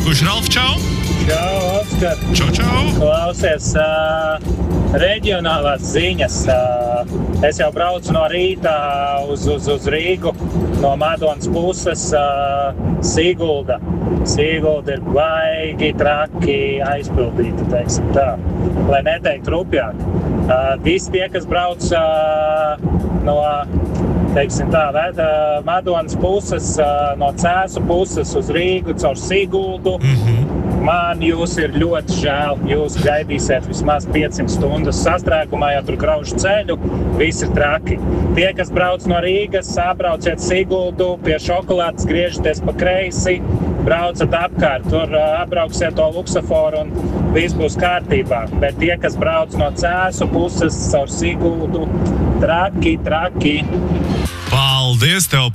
Kurš Ralf, čau? Čau, Oskar. Čau. Klausies, reģionālās ziņas. Es jau braucu no rīta uz Rīgu, no Madonas puses, Sigulda. Sigulda ir baigi traki aizpildīta, teiksim tā, lai neteikt rupjāk. Visi tie, kas brauc no, teiksim tā, Madonas puses, no Cēsu puses uz Rīgu caur Siguldu, man jūs ir ļoti žēl. Jūs gaidīsiet vismaz 500 stundas sastrēgumā, ja tur grauž ceļu, viss ir traki. Tie, kas brauc no Rīgas, brauciet Siguldu, pie šokolādes griežaties pa kreisi, braucat apkārt, tur apbrauksiet to luksaforu un viss būs kārtībā. Bet tie, kas brauc no Cēsu puses caur Siguldu, traki. Paldies tev